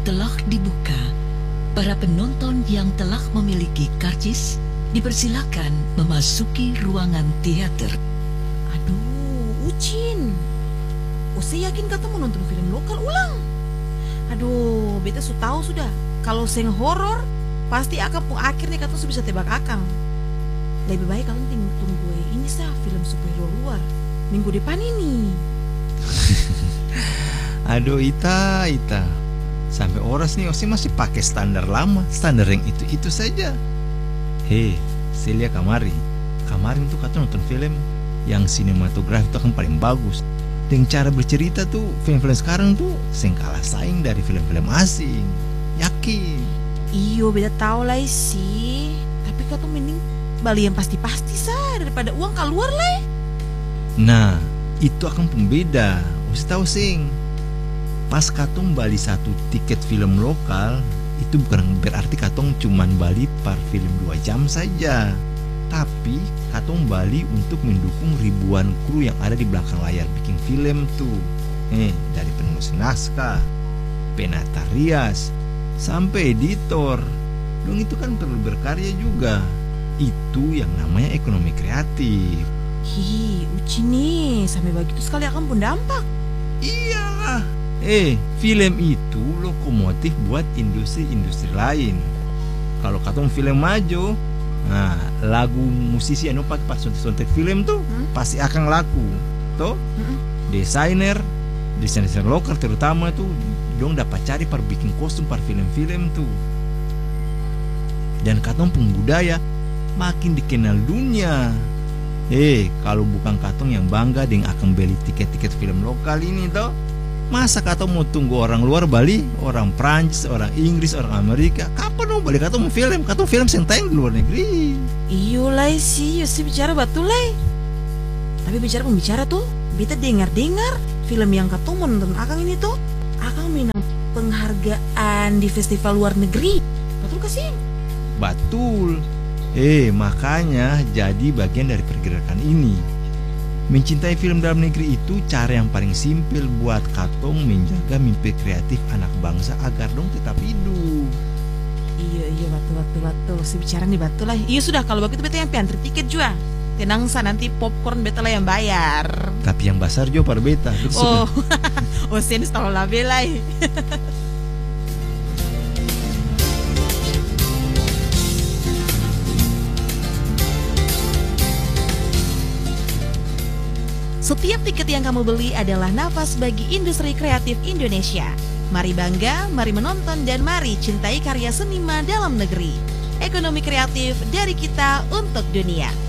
telah dibuka. Para penonton yang telah memiliki karcis dipersilakan memasuki ruangan teater. Aduh, Ucin. Saya yakin kata mau nonton film lokal ulang. Aduh, beta su tahu sudah. Kalau seng horor, pasti akan pun akhirnya kata su bisa tebak akang. Lebih baik kalian tunggu ini sah film superhero luar minggu depan ini. Aduh, Ita. Sampai oras nih Osi masih pakai standar lama, standar yang itu saja. Hei, Celia kemarin tuh kata nonton film yang sinematografi itu akan paling bagus. Dengan cara bercerita tuh film-film sekarang tuh seng kalah saing dari film-film asing. Yakin? Iyo, beda tahu lah sih. Tapi kata mending bali yang pasti-pasti sah daripada uang keluar lah. Nah, itu akan pembeda. Osi tahu sing. Pas katong bali satu tiket film lokal, itu bukan berarti katong cuman bali per film 2 jam saja. Tapi katong bali untuk mendukung ribuan kru yang ada di belakang layar bikin film tuh. Dari penulis naskah, penata rias, sampai editor. Dong itu kan perlu berkarya juga. Itu yang namanya ekonomi kreatif. Hi, Uci nih, sampai begitu sekali akan pun dampak. Iyalah. Film itu lokomotif buat industri-industri lain. Kalau katong film maju, nah lagu musisi anu pakai pas sontek film tuh pasti akan laku. Toh, desainer lokal terutama tuh dong dapat cari per bikin kostum per film-film tuh. Dan katong budaya makin dikenal dunia. Kalau bukan katong yang bangga dengan akan beli tiket-tiket film lokal ini toh, masa katong mau tunggu orang luar bali, orang Prancis, orang Inggris, orang Amerika? Kapan dong balik katong film? Katong film senteng di luar negeri. Iyo lah sih, bicara betul lah. Tapi bicara tuh, beta dengar film yang katong mau nonton akang ini tuh akang menang penghargaan di festival luar negeri. Betul kasih? Betul. Makanya jadi bagian dari pergerakan ini. Mencintai film dalam negeri itu cara yang paling simpel buat katong menjaga mimpi kreatif anak bangsa agar dong tetap hidup. Iya betul. Si bicara nih betul lah. Iya sudah, kalau begitu beta yang antri tiket juga. Tenang sa, nanti popcorn beta lah yang bayar. Tapi yang besar juga par beta. Sen tahu lah bela. Setiap tiket yang kamu beli adalah nafas bagi industri kreatif Indonesia. Mari bangga, mari menonton, dan mari cintai karya seniman dalam negeri. Ekonomi kreatif dari kita untuk dunia.